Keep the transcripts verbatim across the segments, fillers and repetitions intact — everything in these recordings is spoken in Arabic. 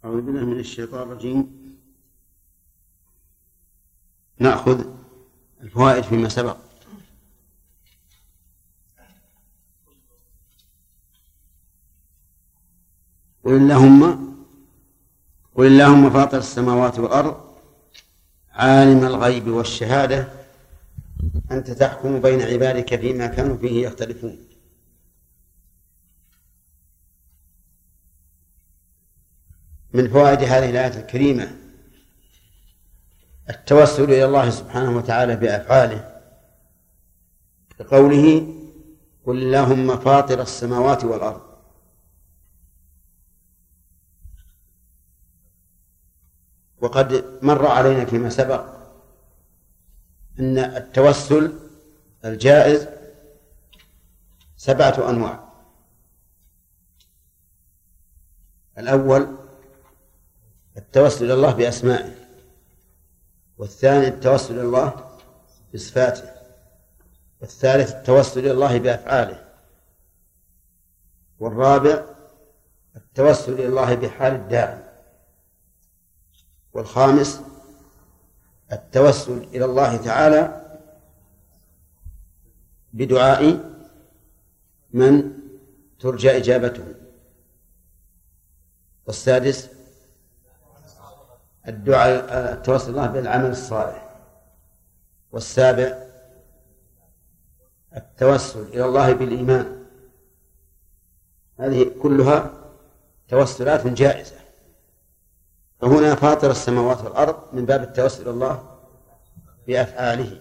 أعوذ بالله من الشيطان الرجيم. نأخذ الفوائد فيما سبق. قل اللهم قل اللهم فاطر السماوات والأرض عالم الغيب والشهادة أنت تحكم بين عبادك فيما كانوا فيه يختلفون. من فوائد هذه الآية الكريمة التوسل إلى الله سبحانه وتعالى بأفعاله، بقوله قل اللهم فاطر السماوات والأرض. وقد مر علينا فيما سبق أن التوسل الجائز سبعة أنواع. الأول التوسل إلى الله بأسمائه، والثاني التوسل إلى الله بصفاته، والثالث التوسل إلى الله بأفعاله، والرابع التوسل إلى الله بحال الداعي، والخامس التوسل إلى الله تعالى بدعاء من ترجى إجابته، والسادس الدعاء التوسل الله بالعمل الصالح، والسابع التوسل إلى الله بالإيمان. هذه كلها توسلات جائزة. فهنا فاطر السماوات والأرض من باب التوسل إلى الله بأفعاله.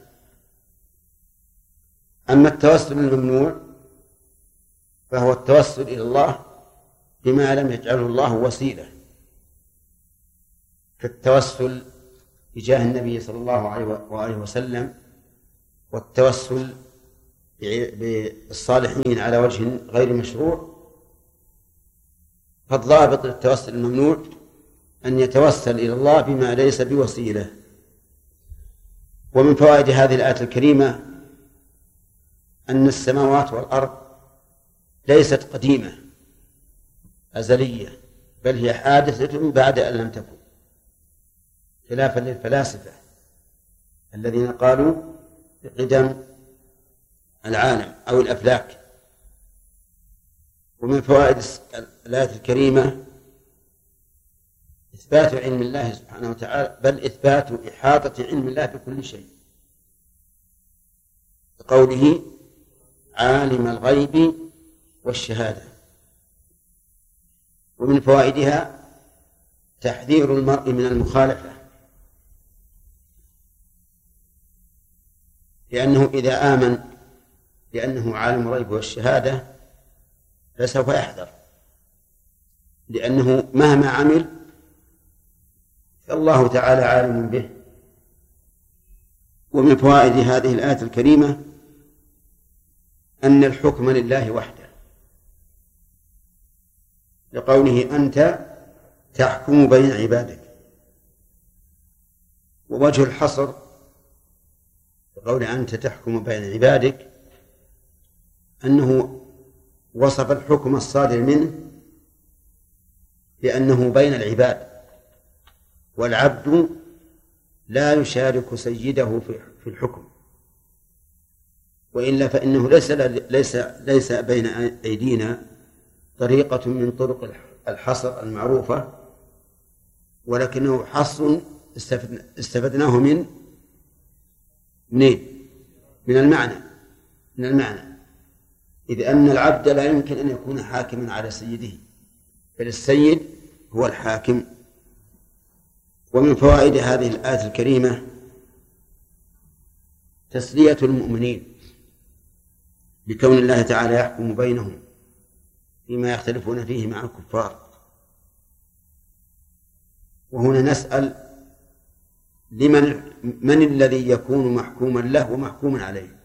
أما التوسل الممنوع فهو التوسل إلى الله بما لم يجعله الله وسيلة، كالتوسل بجاه النبي صلى الله عليه وسلم، والتوسل بالصالحين على وجه غير مشروع. فالضابط للتوسل الممنوع أن يتوسل إلى الله بما ليس بوسيلة. ومن فوائد هذه الآية الكريمة أن السماوات والأرض ليست قديمة أزلية، بل هي حادثة بعد أن لم تكن، خلافا للفلاسفة الذين قالوا بقدم العالم أو الأفلاك. ومن فوائد الآية الكريمة إثبات علم الله سبحانه وتعالى، بل إثبات إحاطة علم الله بكل شيء، بقوله عالم الغيب والشهادة. ومن فوائدها تحذير المرء من المخالفة، لأنه إذا آمن بأنه عالم الغيب والشهادة فسوف يحذر، لأنه مهما عمل فالله تعالى عالم به. ومن فوائد هذه الآية الكريمة أن الحكم لله وحده، لقوله أنت تحكم بين عبادك. ووجه الحصر بقول أنت تحكم بين عبادك أنه وصف الحكم الصادر منه بأنه بين العباد، والعبد لا يشارك سيده في الحكم، وإلا فإنه ليس ليس ليس بين أيدينا طريقة من طرق الحصر المعروفة، ولكنه حصر استفدناه من منين؟ من المعنى من المعنى إذ أن العبد لا يمكن أن يكون حاكما على سيده، بل السيد هو الحاكم. ومن فوائد هذه الآية الكريمة تسلية المؤمنين بكون الله تعالى يحكم بينهم فيما يختلفون فيه مع الكفار. وهنا نسأل لمن من الذي يكون محكوما له ومحكوما عليه؟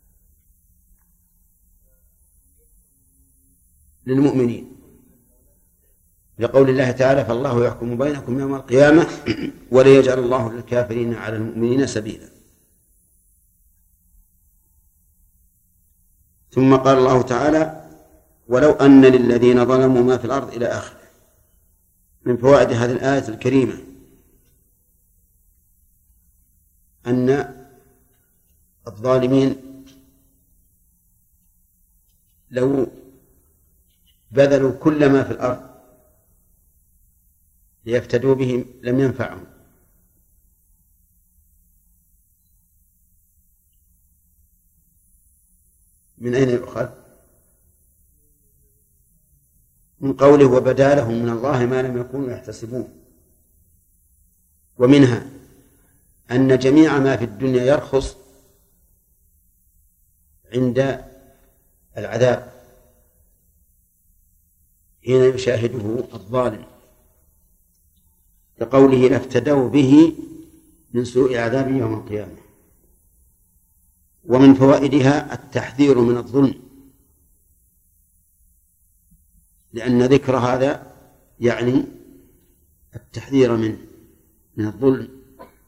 للمؤمنين، لقول الله تعالى فالله يحكم بينكم يوم القيامة ولا يجعل الله للكافرين على المؤمنين سبيلا. ثم قال الله تعالى ولو أن للذين ظلموا ما في الأرض إلى آخره. من فوائد هذه الآية الكريمة أن الظالمين لو بذلوا كل ما في الأرض ليفتدوا به لم ينفعهم. من أين يؤخذ؟ من قوله وبدا لهم من الله ما لم يكونوا يحتسبون. ومنها أن جميع ما في الدنيا يرخص عند العذاب حين يشاهده الظالم، كقوله لافتدوا به من سوء العذاب يوم القيامة. ومن فوائدها التحذير من الظلم، لأن ذكر هذا يعني التحذير منه من الظلم.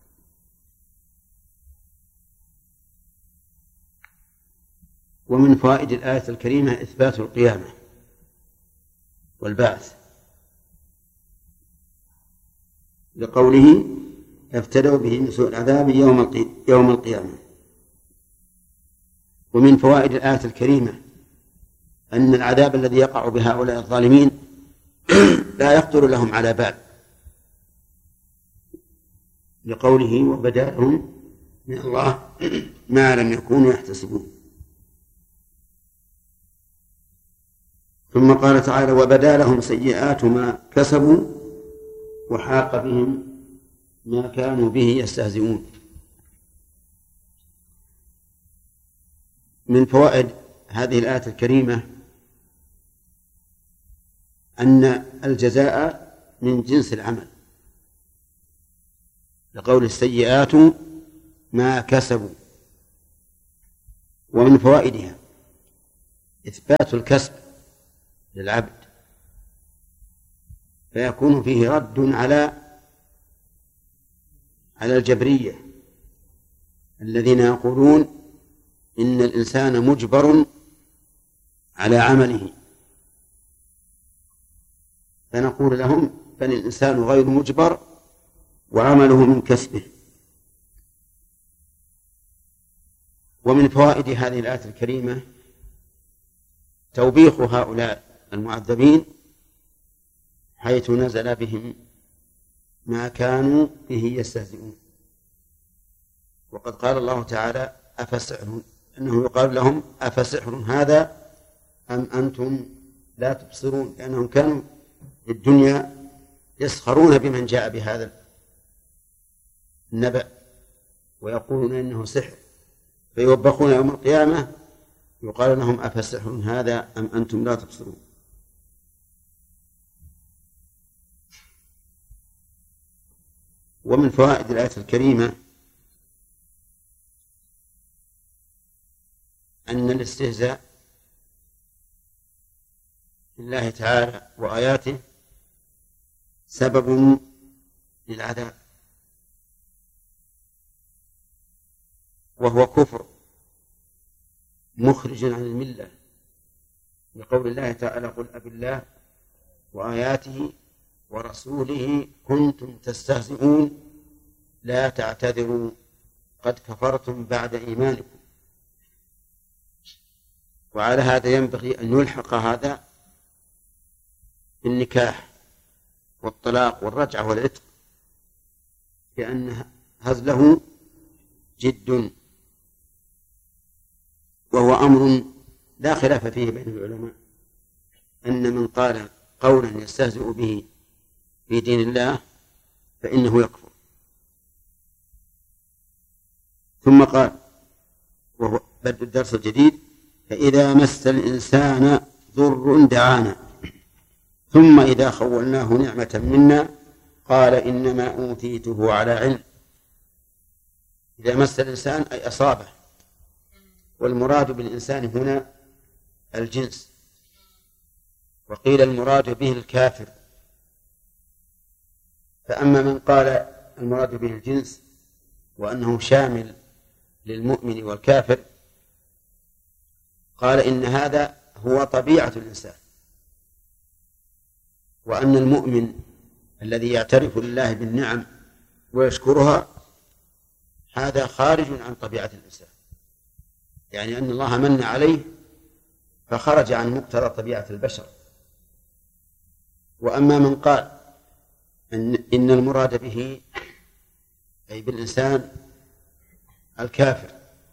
ومن فوائد الآية الكريمة إثبات القيامة والبعث، لقوله افتدوا به من سوء العذاب يوم القيامة. ومن فوائد الآية الكريمة أن العذاب الذي يقع بهؤلاء الظالمين لا يخطر لهم على بال، لقوله وبدا لهم من الله ما لم يكونوا يحتسبون. ثم قال تعالى وبدا لهم سيئات ما كسبوا وحاق بهم ما كانوا به يستهزئون. من فوائد هذه الآية الكريمة أن الجزاء من جنس العمل، لقول السيئات ما كسبوا. ومن فوائدها إثبات الكسب للعبد، فيكون فيه رد على على الجبرية الذين يقولون إن الإنسان مجبر على عمله، فنقول لهم بل الإنسان غير مجبر وعمله من كسبه. ومن فوائد هذه الآية الكريمة توبيخ هؤلاء المعذبين حيث نزل بهم ما كانوا به يستهزئون. وقد قال الله تعالى أفسحر، أنه يقال لهم أفسحر هذا أم أنتم لا تبصرون، لأنهم كانوا في الدنيا يسخرون بمن جاء بهذا النبأ ويقولون إنه سحر، فيوبخون يوم القيامة يقال لهم أفسحر هذا أم أنتم لا تبصرون. ومن فوائد الآية الكريمة أن الاستهزاء بالله تعالى وآياته سبب للعذاب، وهو كفر مخرج عن الملة، لقول الله تعالى قل أبالله وآياته ورسوله كنتم تستهزئون لا تعتذروا قد كفرتم بعد إيمانكم. وعلى هذا ينبغي أن يلحق هذا بالنكاح والطلاق والرجعة والعتق، لأن هزله جد، وهو أمر لا خلاف فيه بين العلماء، أن من قال قولا يستهزئ به في دين الله فإنه يكفر. ثم قال وهو بدء الدرس الجديد فإذا مس الإنسان ضر دعانا ثم إذا خولناه نعمة منا قال إنما أوتيته على علم. إذا مس الإنسان أي أصابه، والمراد بالإنسان هنا الجنس، وقيل المراد به الكافر. فأما من قال المراد به الجنس وأنه شامل للمؤمن والكافر قال إن هذا هو طبيعة الإنسان، وأن المؤمن الذي يعترف لله بالنعم ويشكرها هذا خارج عن طبيعة الإنسان، يعني أن الله من عليه فخرج عن مقتضى طبيعة البشر. وأما من قال إن, إن المراد به أي بالإنسان الكافر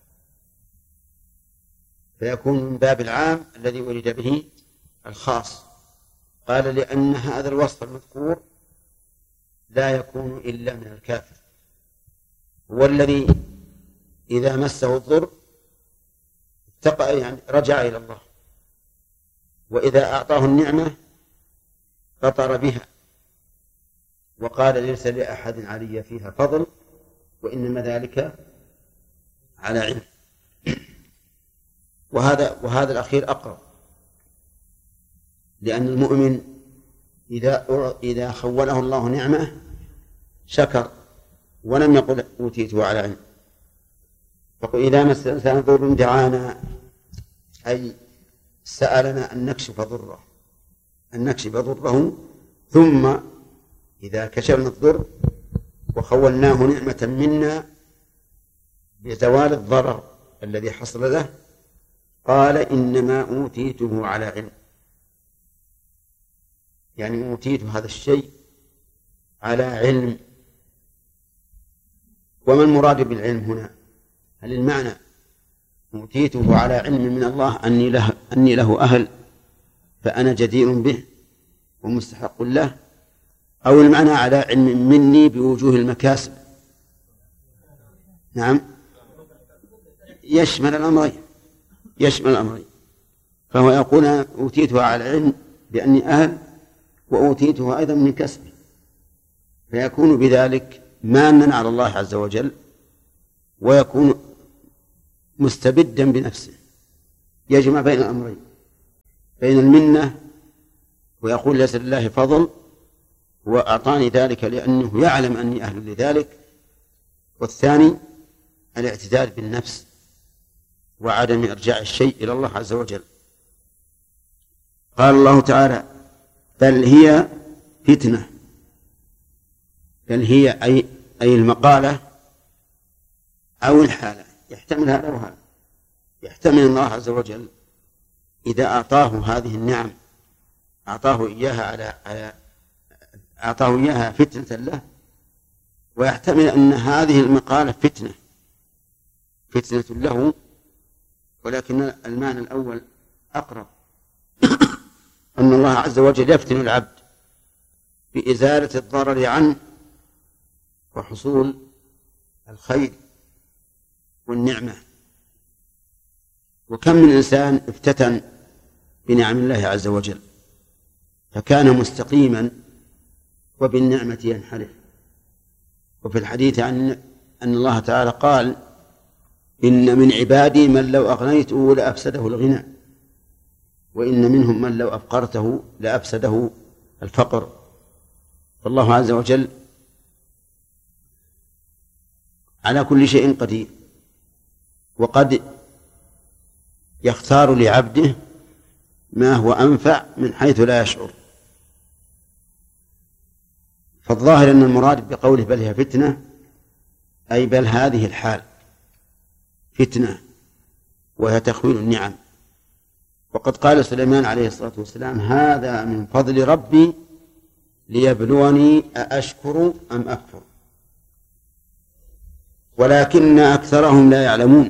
فيكون من باب العام الذي ولد به الخاص. قال لأن هذا الوصف المذكور لا يكون إلا من الكافر، هو الذي إذا مسه الضر اتقى يعني رجع إلى الله، وإذا أعطاه النعمة فطر بها وقال ليس لأحد علي فيها فضل وإنما ذلك على علم. وهذا وهذا الأخير أقرب، لأن المؤمن إذا إذا خوله الله نعمة شكر ولم يقل أوتيته على علم. فقل إذا مس الإنسان ضر دعانا أي سألنا أن نكشف ضره أن نكشف ضره ثم إذا كشفنا الضر وخولناه نعمة منا بزوال الضرر الذي حصل له قال إنما أوتيته على علم، يعني أوتيت هذا الشيء على علم. وما المراد بالعلم هنا؟ هل المعنى أوتيته على علم من الله أني له, أني له أهل فأنا جدير به ومستحق له، أو المعنى على علم مني بوجوه المكاسب؟ نعم، يشمل الأمرين يشمل الأمرين فهو يقول أوتيته على علم بأني أهل وأوتيته أيضا من كسبه، فيكون بذلك مانا على الله عز وجل ويكون مستبدا بنفسه، يجمع بين الأمرين، بين المنة ويقول ليس لله فضل وأعطاني ذلك لأنه يعلم أني أهل لذلك، والثاني الاعتدال بالنفس وعدم إرجاع الشيء إلى الله عز وجل. قال الله تعالى بل هي فتنة، بل هي أي, أي المقالة أو الحالة، يحتمل هذا وهذا، يحتمل الله عز وجل إذا أعطاه هذه النعم أعطاه إياها على, على أعطاه إياها فتنة له، ويحتمل أن هذه المقالة فتنة فتنة له، ولكن المعنى الأول أقرب، أن الله عز وجل يفتن العبد بإزالة الضرر عنه وحصول الخير والنعمة. وكم من إنسان افتتن بنعم الله عز وجل فكان مستقيما وبالنعمة ينحرف. وفي الحديث عن أن الله تعالى قال إن من عبادي من لو أغنيته لأفسده الغنى وإن منهم من لو أفقرته لأفسده الفقر. فالله عز وجل على كل شيء قدير، وقد يختار لعبده ما هو أنفع من حيث لا يشعر. فالظاهر أن المراد بقوله بل هي فتنة أي بل هذه الحال فتنة وهي تخويل النعم. وقد قال سليمان عليه الصلاة والسلام هذا من فضل ربي ليبلوني أأشكر أم أكفر ولكن أكثرهم لا يعلمون.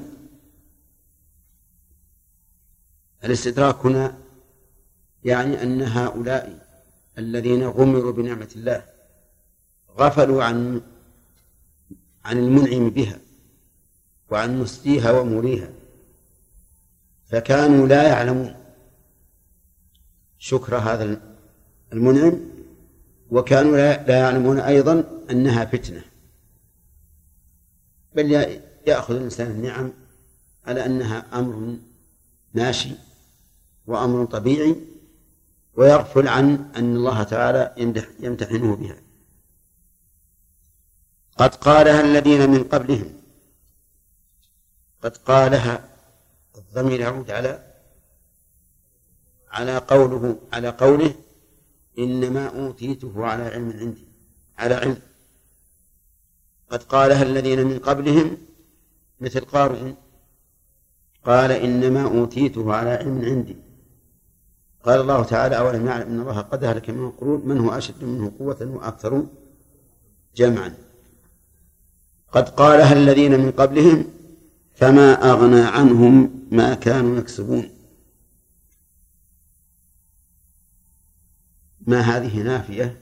الاستدراك هنا يعني أن هؤلاء الذين غمروا بنعمة الله غفلوا عن عن المنعم بها وعن مسديها ومريها، فكانوا لا يعلمون شكر هذا المنعم، وكانوا لا يعلمون أيضا أنها فتنة، بل يأخذ الإنسان النعم على أنها أمر ماشي وأمر طبيعي ويغفل عن أن الله تعالى يمتحنه بها. قد قالها الذين من قبلهم، قد قالها الضمير يعود على على قوله على قوله إنما أوتيته على علم عندي، على علم. قد قالها الذين من قبلهم مثل قارون، قال إنما أوتيته على علم عندي. قال الله تعالى أولم يعلم أن الله قد أهلك من القرون من هو أشد منه قوة وأكثر جمعا. قد قالها الذين من قبلهم فما أغنى عنهم ما كانوا يكسبون. ما هذه نافية،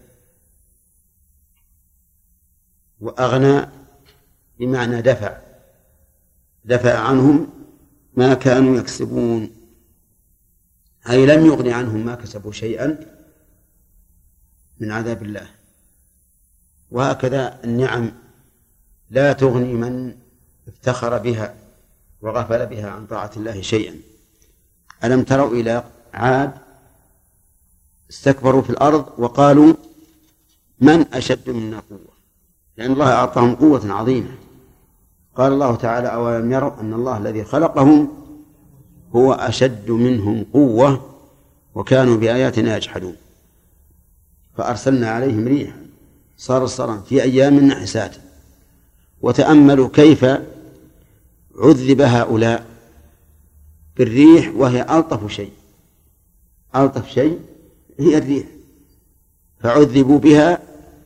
وأغنى بمعنى دفع، دفع عنهم ما كانوا يكسبون، أي لم يغني عنهم ما كسبوا شيئا من عذاب الله. وهكذا النعم لا تغني من افتخر بها وغفل بها عن طاعة الله شيئا. ألم تروا إلى عاد استكبروا في الأرض وقالوا من أشد منا قوة، لأن الله أعطاهم قوة عظيمة. قال الله تعالى أولم يروا أن الله الذي خلقهم هو أشد منهم قوة وكانوا بآياتنا يجحدون. فأرسلنا عليهم ريحا صرصرا في أيام نحسات. وتأملوا كيف عذب هؤلاء بالريح وهي ألطف شيء، ألطف شيء هي الريح، فعذبوا بها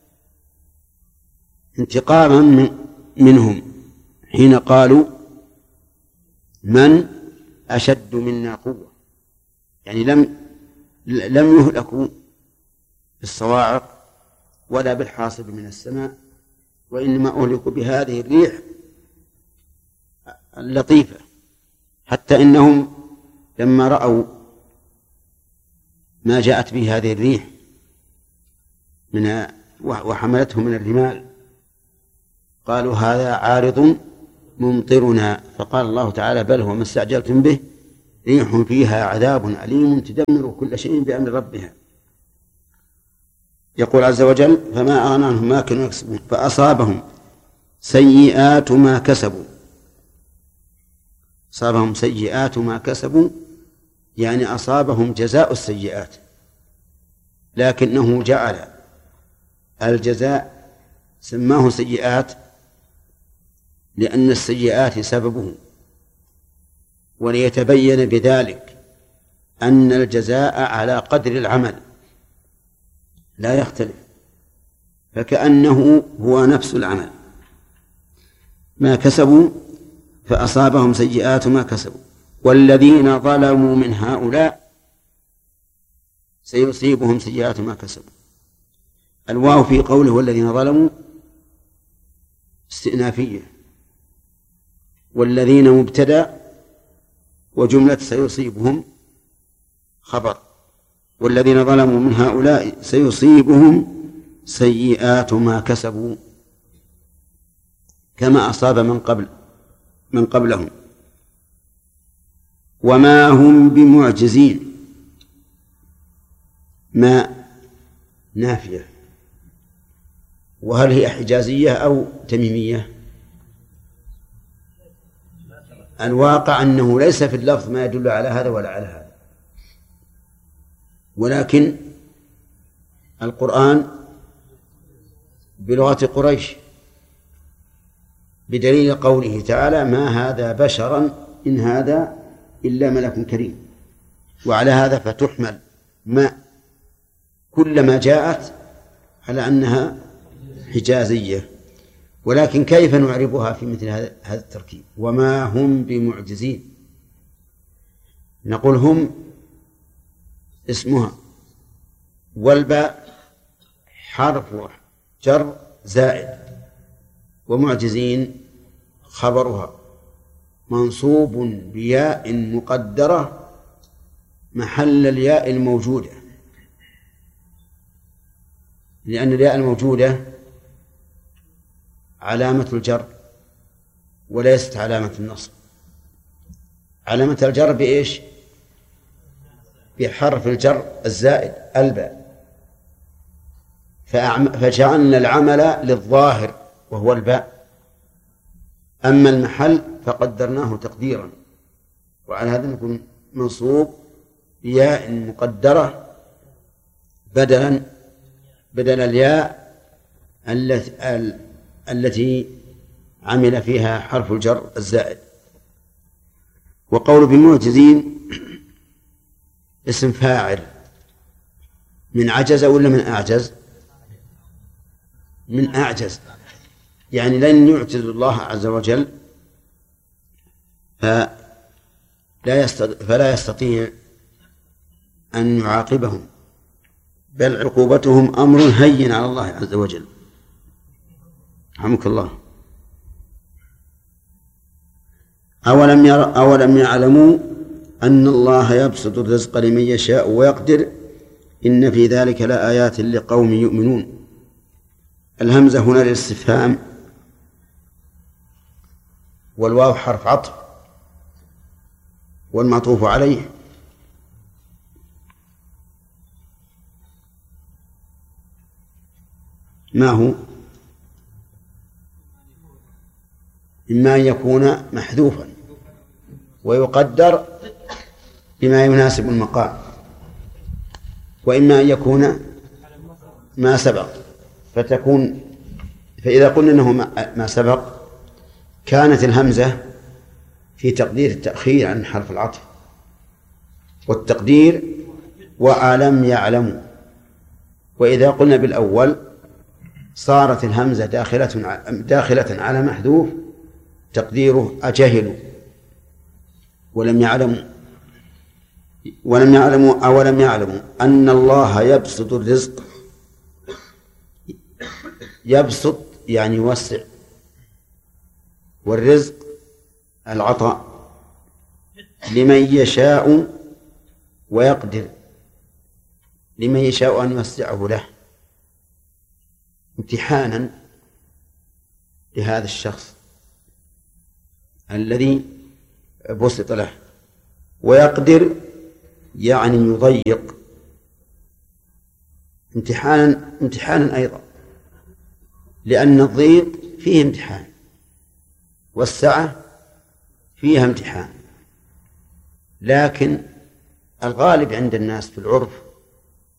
انتقاما منهم حين قالوا من أشد منا قوة، يعني لم لم يهلكوا بالصواعق ولا بالحاصب من السماء، وإنما أهلكوا بهذه الريح اللطيفة. حتى إنهم لما رأوا ما جاءت به هذه الريح من وحملته من الرمال قالوا هذا عارض ممطرنا. فقال الله تعالى بل هو ما استعجلتم به ريح فيها عذاب أليم تدمر كل شيء بأمر ربها. يقول عز وجل فما أغنى عنهم ما كانوا يكسبون فأصابهم سيئات ما كسبوا. أصابهم سيئات ما كسبوا يعني أصابهم جزاء السيئات، لكنه جعل الجزاء سماه سيئات لأن السيئات سببه، وليتبين بذلك أن الجزاء على قدر العمل لا يختلف، فكأنه هو نفس العمل. ما كسبوا فأصابهم سيئات ما كسبوا والذين ظلموا من هؤلاء سيصيبهم سيئات ما كسبوا. الواو في قوله والذين ظلموا استئنافية، والذين مبتدأ وجملة سيصيبهم خبر، والذين ظلموا من هؤلاء سيصيبهم سيئات ما كسبوا كما أصاب من قبل من قبلهم وما هم بمعجزين. ما نافية، وهل هي حجازية أو تميمية؟ الواقع أنه ليس في اللفظ ما يدل على هذا ولا على هذا، ولكن القرآن بلغة قريش بدليل قوله تعالى ما هذا بشرا إن هذا إلا ملك كريم. وعلى هذا فتحمل ما كلما جاءت على أنها حجازية. ولكن كيف نعربها في مثل هذا التركيب وما هم بمعجزين؟ نقول هم اسمها والباء حرف جر زائد ومعجزين خبرها منصوب بياء مقدرة محل الياء الموجودة، لأن الياء الموجودة علامة الجر وليست علامة النصب. علامة الجر بإيش؟ بحرف الجر الزائد الباء، فجعلنا العمل للظاهر وهو الباء، أما المحل فقدرناه تقديرا، وعلى هذا نكون منصوب بياء مقدرة بدلا بدل الياء التي التي عمل فيها حرف الجر الزائد. وقول بمعجزين اسم فاعل من عجز ولا من أعجز؟ من أعجز، يعني لن يعجز الله عز وجل فلا يستطيع, فلا يستطيع أن يعاقبهم، بل عقوبتهم أمر هين على الله عز وجل. رحمك الله. أولم, ير أولم يعلموا أن الله يبسط الرزق لمن يشاء ويقدر إن في ذلك لآيات لقوم يؤمنون. الهمزة هنا للاستفهام، والواو حرف عطف، والمعطوف عليه ما هو؟ إما أن يكون محذوفا ويقدر بما يناسب المقام، وإما أن يكون ما سبق فتكون، فإذا قلنا أنه ما سبق كانت الهمزة في تقدير التأخير عن حرف العطف، والتقدير وألم يعلموا. وإذا قلنا بالأول صارت الهمزة داخلة داخلة على محذوف تقديره أجهلوا ولم يعلموا. ولم يعلموا أولم يعلموا أن الله يبسط الرزق. يبسط يعني يوسع، والرزق العطاء لمن يشاء ويقدر، لمن يشاء أن يوسعه له امتحانا لهذا الشخص الذي بسط له، ويقدر يعني يضيق امتحانا امتحانا أيضا، لأن الضيق فيه امتحان والسعة فيها امتحان. لكن الغالب عند الناس في العرف